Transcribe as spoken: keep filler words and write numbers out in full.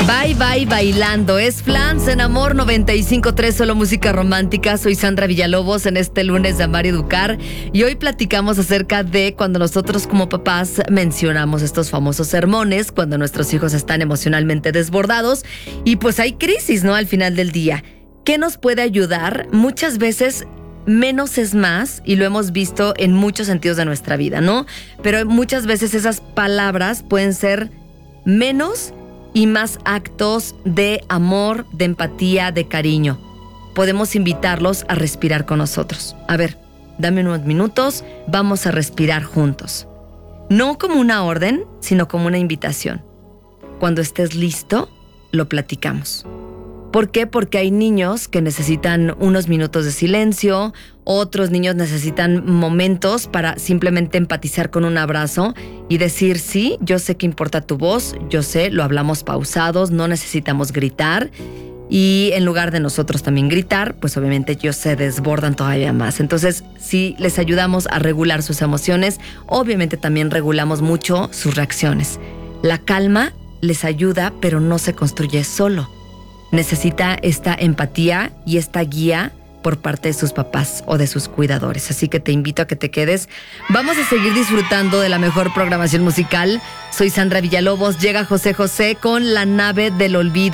Bye Bye Bailando. Es Flans en Amor noventa y cinco punto tres, solo música romántica. Soy Sandra Villalobos en este lunes de Amar y Educar. Y hoy platicamos acerca de cuando nosotros como papás mencionamos estos famosos sermones, cuando nuestros hijos están emocionalmente desbordados y pues hay crisis, ¿no? Al final del día. ¿Qué nos puede ayudar? Muchas veces menos es más, y lo hemos visto en muchos sentidos de nuestra vida, ¿no? Pero muchas veces esas palabras pueden ser menos y más actos de amor, de empatía, de cariño. Podemos invitarlos a respirar con nosotros. A ver, dame unos minutos, vamos a respirar juntos. No como una orden, sino como una invitación. Cuando estés listo, lo platicamos. ¿Por qué? Porque hay niños que necesitan unos minutos de silencio, otros niños necesitan momentos para simplemente empatizar con un abrazo y decir, sí, yo sé que importa tu voz, yo sé, lo hablamos pausados, no necesitamos gritar. Y en lugar de nosotros también gritar, pues obviamente ellos se desbordan todavía más. Entonces, si les ayudamos a regular sus emociones, obviamente también regulamos mucho sus reacciones. La calma les ayuda, pero no se construye solo. Necesita esta empatía y esta guía por parte de sus papás o de sus cuidadores. Así que te invito a que te quedes. Vamos a seguir disfrutando de la mejor programación musical. Soy Sandra Villalobos. Llega José José con La Nave del Olvido.